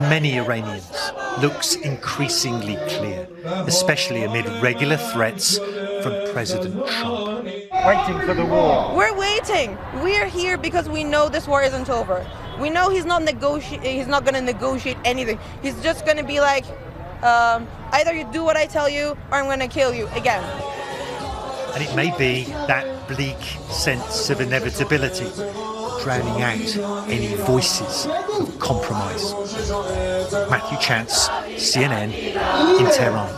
Many Iranians looks increasingly clear, especially amid regular threats from President Trump. Waiting for the war. We're waiting. We're here because we know this war isn't over. We know he's not going to negotiate anything. He's just going to be like, either you do what I tell you or I'm going to kill you again. And it may be that bleak sense of inevitability drowning out any voices of compromise. Matthew Chance, CNN in Tehran.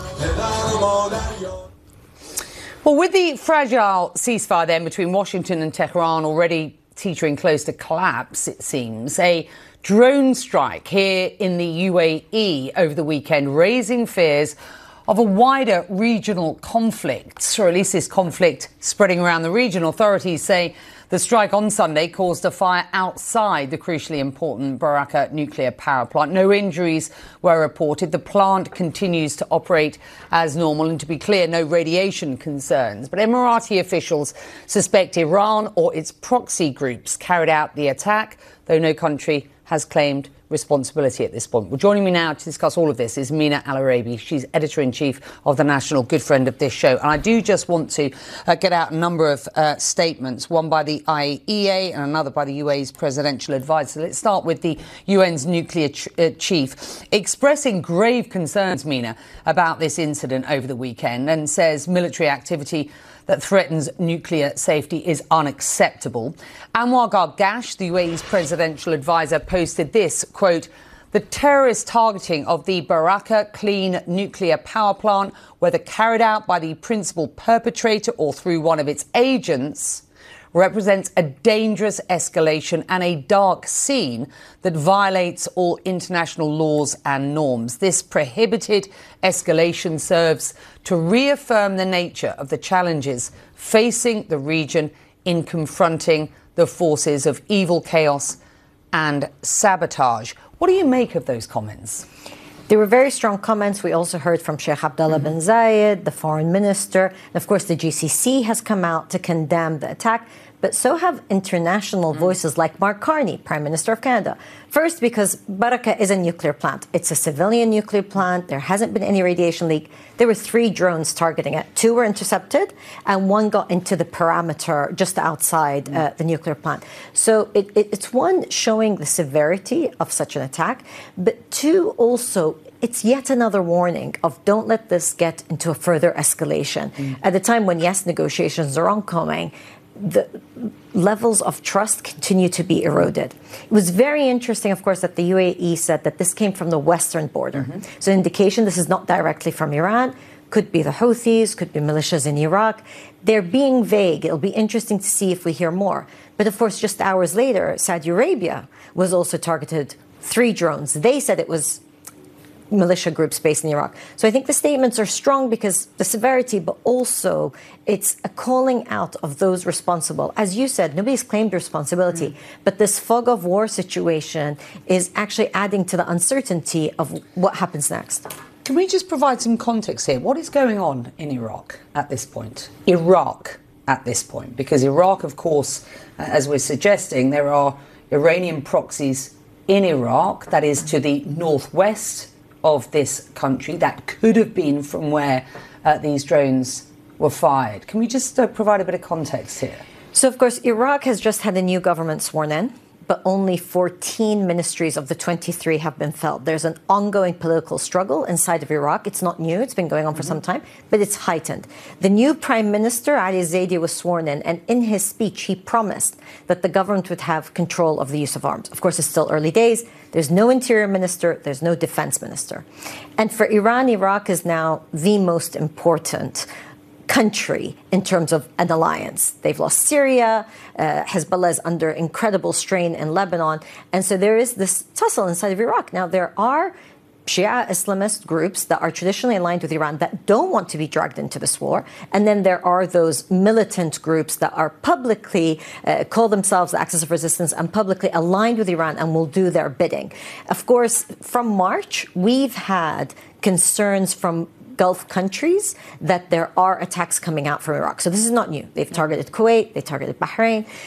Well, with the fragile ceasefire then between Washington and Tehran already teetering close to collapse, it seems, a drone strike here in the UAE over the weekend, raising fears of a wider regional conflict, or at least this conflict spreading around the region. Authorities say the strike on Sunday caused a fire outside the crucially important Barakah nuclear power plant. No injuries were reported. The plant continues to operate as normal, and to be clear, no radiation concerns. But Emirati officials suspect Iran or its proxy groups carried out the attack, though no country has claimed responsibility at this point. Well, joining me now to discuss all of this is Mina Al-Arabi. She's editor-in-chief of The National, good friend of this show. And I do just want to get out a number of statements, one by the IAEA and another by the UAE's presidential advisor. Let's start with the UN's nuclear chief, expressing grave concerns, Mina, about this incident over the weekend, and says military activity that threatens nuclear safety is unacceptable. Anwar Gargash, the UAE's presidential advisor, posted this, quote, "The terrorist targeting of the Barakah clean nuclear power plant, whether carried out by the principal perpetrator or through one of its agents, represents a dangerous escalation and a dark scene that violates all international laws and norms. This prohibited escalation serves to reaffirm the nature of the challenges facing the region in confronting the forces of evil, chaos and sabotage." What do you make of those comments? They were very strong comments. We also heard from Sheikh Abdullah bin Zayed, the foreign minister. And of course, the GCC has come out to condemn the attack. But so have international voices like Mark Carney, Prime Minister of Canada. First, because Barakah is a nuclear plant. It's a civilian nuclear plant. There hasn't been any radiation leak. There were 3 drones targeting it. 2 were intercepted, and 1 got into the perimeter just outside the nuclear plant. So it's one, showing the severity of such an attack, but 2, also, it's yet another warning of don't let this get into a further escalation. At a time when, yes, negotiations are ongoing, the levels of trust continue to be eroded. It was very interesting, of course, that the UAE said that this came from the western border. So indication this is not directly from Iran. Could be the Houthis, could be militias in Iraq. They're being vague. It'll be interesting to see if we hear more. But of course, just hours later, Saudi Arabia was also targeted 3 drones. They said it was militia groups based in Iraq. So I think the statements are strong because the severity, but also it's a calling out of those responsible. As you said, nobody's claimed responsibility, but this fog of war situation is actually adding to the uncertainty of what happens next. Can we just provide some context here? What is going on in Iraq at this point? Iraq at this point? Because Iraq, of course, as we're suggesting, there are Iranian proxies in Iraq, that is to the northwest of this country. That could have been from where these drones were fired. Can we just provide a bit of context here? So, of course, Iraq has just had a new government sworn in, but only 14 ministries of the 23 have been filled. There's an ongoing political struggle inside of Iraq. It's not new. It's been going on for some time, but it's heightened. The new prime minister, Ali Zaidi, was sworn in, and in his speech, he promised that the government would have control of the use of arms. Of course, it's still early days. There's no interior minister. There's no defense minister. And for Iran, Iraq is now the most important country in terms of an alliance. They've lost Syria. Hezbollah is under incredible strain in Lebanon. And so there is this tussle inside of Iraq. Now, there are Shia Islamist groups that are traditionally aligned with Iran that don't want to be dragged into this war. And then there are those militant groups that are publicly call themselves the Axis of Resistance and publicly aligned with Iran and will do their bidding. Of course, from March, we've had concerns from Gulf countries that there are attacks coming out from Iraq. So this is not new. They've targeted Kuwait, they targeted Bahrain.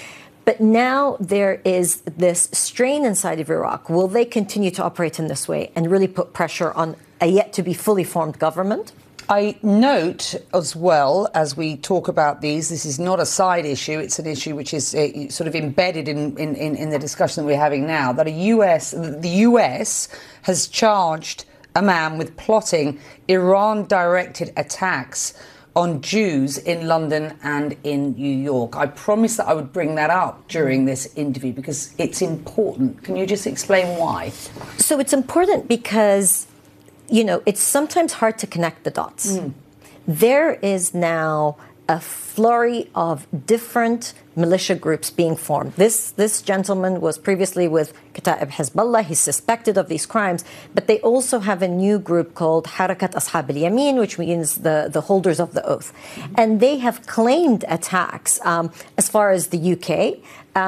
But now there is this strain inside of Iraq. Will they continue to operate in this way and really put pressure on a yet to be fully formed government? I note as well, as we talk about these, this is not a side issue, it's an issue which is sort of embedded in the discussion that we're having now, that the US has charged a man with plotting Iran-directed attacks on Jews in London and in New York. I promised that I would bring that up during this interview because it's important. Can you just explain why? So it's important because, you know, it's sometimes hard to connect the dots. There is now a flurry of different militia groups being formed. This gentleman was previously with Kata'ib Hezbollah. He's suspected of these crimes, but they also have a new group called Harakat Ashab al-Yamin, which means the holders of the oath. And they have claimed attacks as far as the UK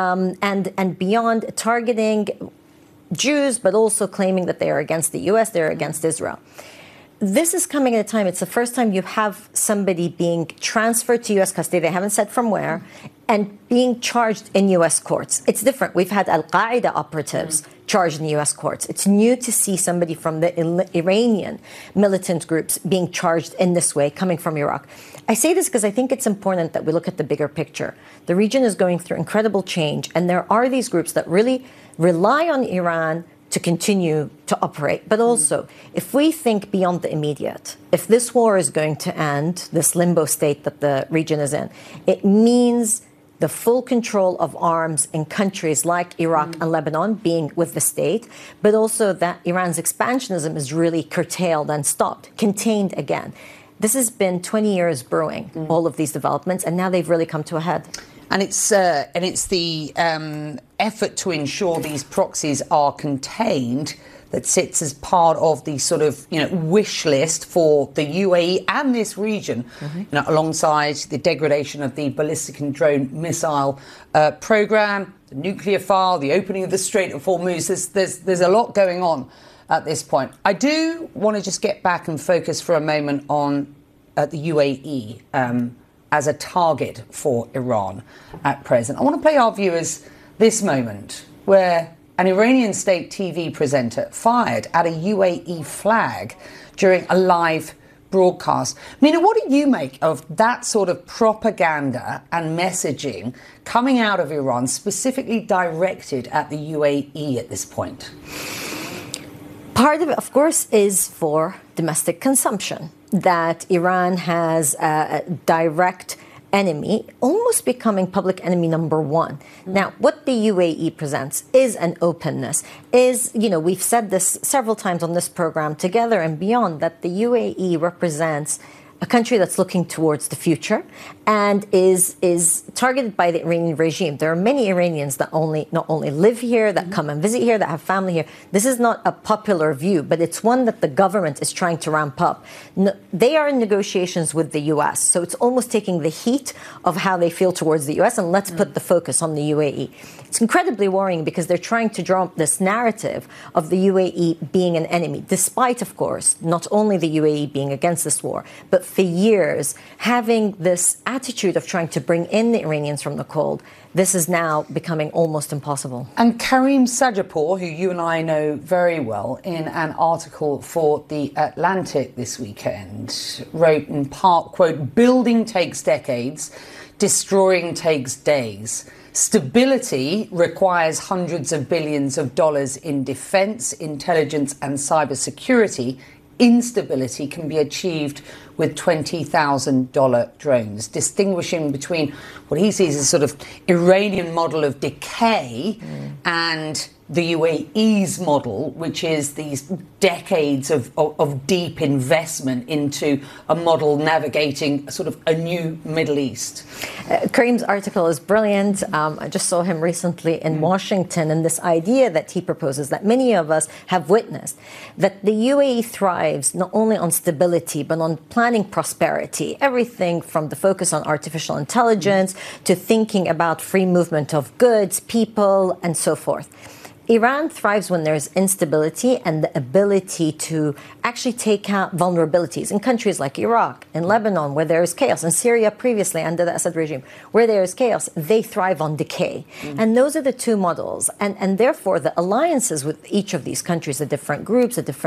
and beyond, targeting Jews, but also claiming that they are against the US, they're against Israel. This is coming at a time, it's the first time you have somebody being transferred to US custody, they haven't said from where, and being charged in US courts. It's different. We've had Al-Qaeda operatives charged in US courts. It's new to see somebody from the Iranian militant groups being charged in this way, coming from Iraq. I say this because I think it's important that we look at the bigger picture. The region is going through incredible change, and there are these groups that really rely on Iran to continue to operate. But also, if we think beyond the immediate, if this war is going to end, this limbo state that the region is in, it means the full control of arms in countries like Iraq and Lebanon being with the state, but also that Iran's expansionism is really curtailed and stopped, contained again. This has been 20 years brewing, all of these developments, and now they've really come to a head. And it's the effort to ensure these proxies are contained that sits as part of the sort of, you know, wish list for the UAE and this region, you know, alongside the degradation of the ballistic and drone missile program, the nuclear file, the opening of the Strait of Hormuz. There's a lot going on at this point. I do want to just get back and focus for a moment on the UAE as a target for Iran at present. I want to play our viewers this moment where an Iranian state TV presenter fired at a UAE flag during a live broadcast. Mina, what do you make of that sort of propaganda and messaging coming out of Iran, specifically directed at the UAE at this point? Part of it, of course, is for domestic consumption, that Iran has a direct enemy, almost becoming public enemy number one. Now, what the UAE presents is an openness, you know, we've said this several times on this program together and beyond, that the UAE represents a country that's looking towards the future and is targeted by the Iranian regime. There are many Iranians that not only live here, that come and visit here, that have family here. This is not a popular view, but it's one that the government is trying to ramp up. They are in negotiations with the US, so it's almost taking the heat of how they feel towards the US, and let's put the focus on the UAE. It's incredibly worrying because they're trying to draw up this narrative of the UAE being an enemy, despite, of course, not only the UAE being against this war, but for years having this attitude of trying to bring in the Iranians from the cold. This is now becoming almost impossible. And Karim Sajapour, who you and I know very well, in an article for The Atlantic this weekend, wrote in part, quote, "Building takes decades, destroying takes days. Stability requires hundreds of billions of dollars in defense, intelligence and cybersecurity. Instability can be achieved with $20,000 drones," distinguishing between what he sees as a sort of Iranian model of decay and the UAE's model, which is these decades of deep investment into a model navigating sort of a new Middle East. Karim's article is brilliant. I just saw him recently in Washington, and this idea that he proposes, that many of us have witnessed, that the UAE thrives not only on stability, but on planning prosperity. Everything from the focus on artificial intelligence to thinking about free movement of goods, people, and so forth. Iran thrives when there's instability and the ability to actually take out vulnerabilities in countries like Iraq, in Lebanon, where there is chaos, in Syria previously under the Assad regime, where there is chaos, they thrive on decay. And those are the two models. And therefore, the alliances with each of these countries, the different groups, the different